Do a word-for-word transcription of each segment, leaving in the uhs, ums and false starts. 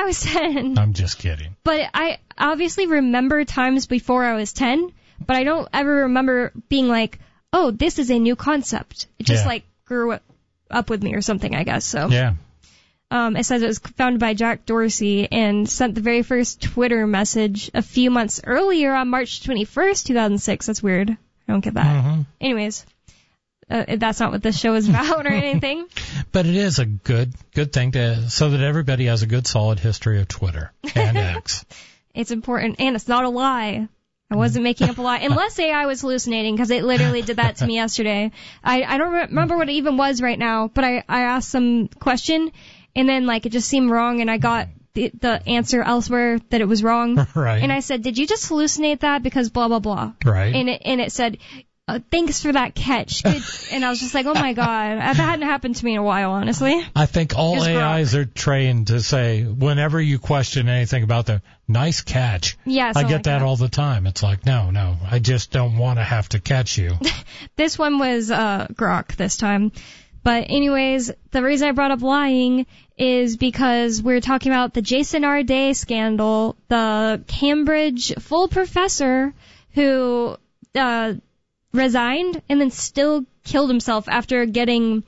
I was ten. I'm just kidding. But I obviously remember times before I was ten, but I don't ever remember being like, oh, this is a new concept. It just, Yeah. like, grew up with me or something, I guess. So Yeah. um, it says it was founded by Jack Dorsey and sent the very first Twitter message a few months earlier on March twenty-first, two thousand six. That's weird. I don't get that. Mm-hmm. Anyways, uh, that's not what this show is about or anything. But it is a good good thing to so that everybody has a good solid history of Twitter and X. It's important, and it's not a lie. I wasn't making up a lie, unless A I was hallucinating, because it literally did that to me yesterday. I, I don't re- remember what it even was right now, but I, I asked some question, and then like it just seemed wrong, and I got the, the answer elsewhere that it was wrong. Right. And I said, did you just hallucinate that because blah, blah, blah. Right. And it, and it said, uh, thanks for that catch. Good. And I was just like, oh my God, that hadn't happened to me in a while, honestly. I think all Just A Is are trained to say, whenever you question anything about the nice catch, Yeah, I something get like that that. all the time. It's like, no, no, I just don't want to have to catch you. This one was uh, Grok this time. But anyways, the reason I brought up lying is because we're talking about the Jason R. Day scandal, the Cambridge full professor who uh, resigned and then still killed himself after getting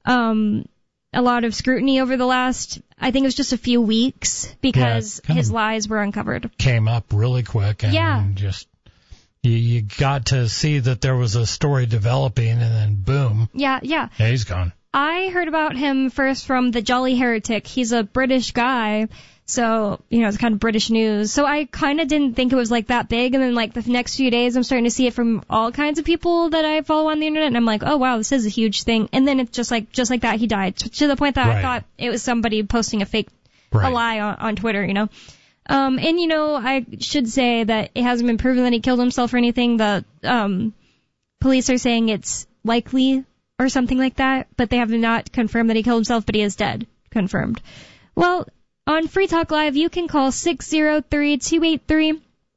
um, a lot of scrutiny over the last, I think it was just a few weeks, because Yeah, kind his of lies were uncovered. Came up really quick and Yeah. just you, you got to see that there was a story developing, and then boom, Yeah, yeah. yeah, he's gone. I heard about him first from the Jolly Heretic. He's a British guy, so, you know, it's kind of British news. So I kind of didn't think it was, like, that big, and then, like, the next few days I'm starting to see it from all kinds of people that I follow on the internet, and I'm like, oh, wow, this is a huge thing. And then it's just like, just like that, he died, to the point that Right. I thought it was somebody posting a fake, Right. a lie on, on Twitter, you know. Um, and, you know, I should say that it hasn't been proven that he killed himself or anything. The um, police are saying it's likely or something like that, but they have not confirmed that he killed himself, but he is dead. Confirmed. Well, on Free Talk Live, you can call six oh three, two eight three,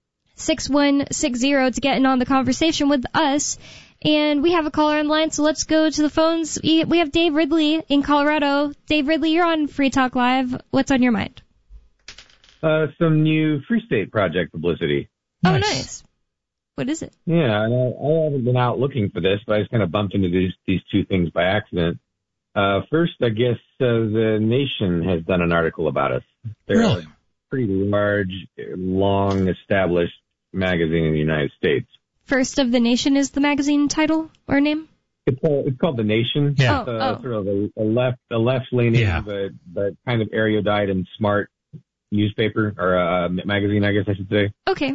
six one six zero to get in on the conversation with us. And we have a caller on the line, so let's go to the phones. We have Dave Ridley in Colorado. Dave Ridley, you're on Free Talk Live. What's on your mind? Uh, some new Free State Project publicity. Oh, Nice. nice. What is it? Yeah, and I, I haven't been out looking for this, but I just kind of bumped into these these two things by accident. Uh, first, I guess uh, the Nation has done an article about us. They're Really? a pretty large, long established magazine in the United States. First of the Nation is the magazine title or name? It's, uh, it's called The Nation. Yeah. It's, uh, Oh, oh. sort of a, a left a left leaning, Yeah. but but kind of erudite and smart newspaper or uh, magazine, I guess I should say. Okay.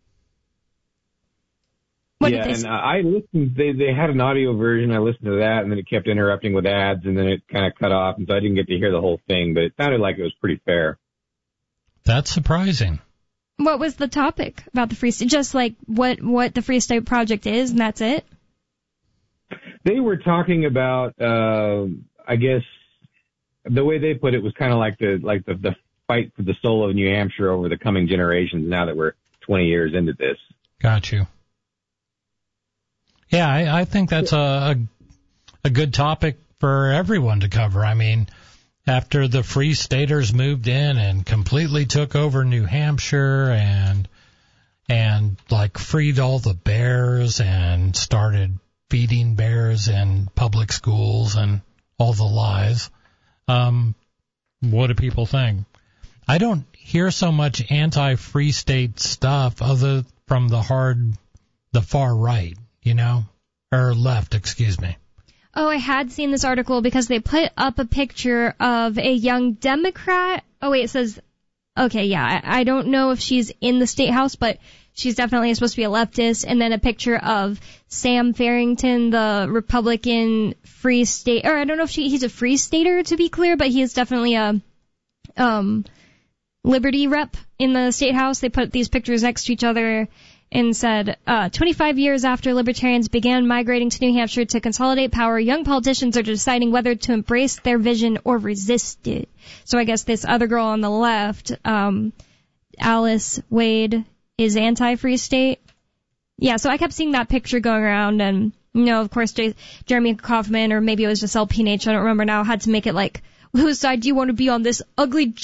What yeah, did they and say? uh, I listened. They they had an audio version. I listened to that, and then it kept interrupting with ads, and then it kind of cut off, and so I didn't get to hear the whole thing. But it sounded like it was pretty fair. That's surprising. What was the topic about the Free State? Just like what what the Free State Project is, and that's it? They were talking about, uh, I guess, the way they put it was kind of like the like the, the fight for the soul of New Hampshire over the coming generations. Now that we're twenty years into this. Got you. Yeah, I, I think that's a, a a good topic for everyone to cover. I mean, after the Free Staters moved in and completely took over New Hampshire and and like freed all the bears and started feeding bears in public schools and all the lies, um, what do people think? I don't hear so much anti-Free State stuff other from the hard, the far right, you know, or left, excuse me. Oh, I had seen this article because they put up a picture of a young Democrat. Oh, wait, it says, okay, yeah, I, I don't know if she's in the State House, but she's definitely supposed to be a leftist. And then a picture of Sam Farrington, the Republican Free State, or I don't know if she, he's a Free Stater, to be clear, but he is definitely a um, Liberty rep in the State House. They put these pictures next to each other and said, uh, twenty-five years after libertarians began migrating to New Hampshire to consolidate power, young politicians are deciding whether to embrace their vision or resist it. So I guess this other girl on the left, um, Alice Wade, is anti-Free State. Yeah, so I kept seeing that picture going around, and, you know, of course, J- Jeremy Kaufman, or maybe it was just L P N H, I don't remember now, had to make it like, whose side do you want to be on, this ugly